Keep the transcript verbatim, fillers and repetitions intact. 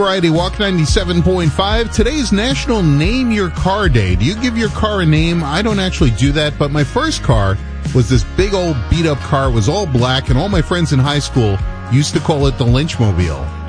Variety Walk ninety-seven point five. Today's National Name Your Car Day. Do you give your car a name? I don't actually do that, but my first car was this big old beat-up car. It was all black, and all my friends in high school used to call it the Lynchmobile.